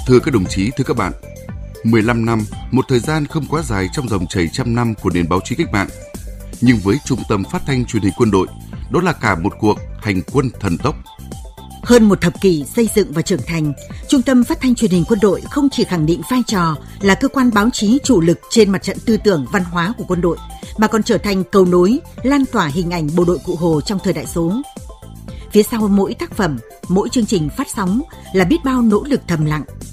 Thưa các đồng chí, thưa các bạn, 15 năm, một thời gian không quá dài trong dòng chảy trăm năm của nền báo chí cách mạng. Nhưng với Trung tâm Phát thanh Truyền hình Quân đội, đó là cả một cuộc hành quân thần tốc. Hơn một thập kỷ xây dựng và trưởng thành, Trung tâm Phát thanh Truyền hình Quân đội không chỉ khẳng định vai trò là cơ quan báo chí chủ lực trên mặt trận tư tưởng văn hóa của quân đội, mà còn trở thành cầu nối, lan tỏa hình ảnh bộ đội Cụ Hồ trong thời đại số. Phía sau mỗi tác phẩm, mỗi chương trình phát sóng là biết bao nỗ lực thầm lặng,